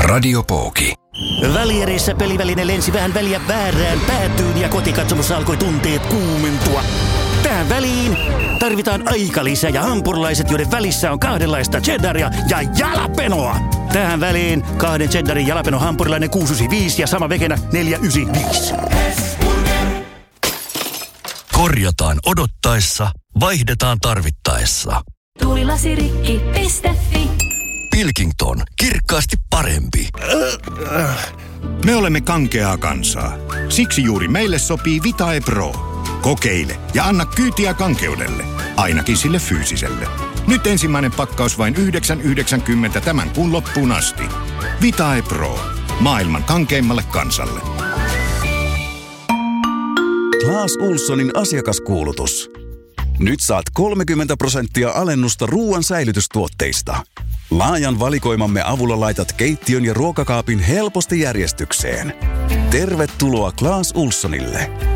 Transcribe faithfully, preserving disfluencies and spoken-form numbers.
Radio Pooki. Välierissä peliväline lensi vähän väliä väärään päätyyn ja kotikatsomossa alkoi tunteet kuumentua. Tähän väliin tarvitaan aikalisä ja hampurlaiset, joiden välissä on kahdenlaista cheddaria ja jalapenoa. Tähän väliin kahden cheddarin jalapeno hampurilainen kuusi yhdeksänkymmentäviisi ja sama vegenä neljä yhdeksänkymmentäviisi. Korjataan odottaessa, vaihdetaan tarvittaessa. Tuulilasirikki piste fi. Pilkington, kirkkaasti parempi. Me olemme kankeaa kansaa. Siksi juuri meille sopii Vitae Pro. Kokeile ja anna kyytiä kankeudelle. Ainakin sille fyysiselle. Nyt ensimmäinen pakkaus vain yhdeksän yhdeksänkymmentä tämän kuun loppuun asti. Vitae Pro. Maailman kankeimmalle kansalle. Clas Ohlsonin asiakaskuulutus. Nyt saat kolmekymmentä prosenttia alennusta ruoan säilytystuotteista. Laajan valikoimamme avulla laitat keittiön ja ruokakaapin helposti järjestykseen. Tervetuloa Clas Ohlsonille.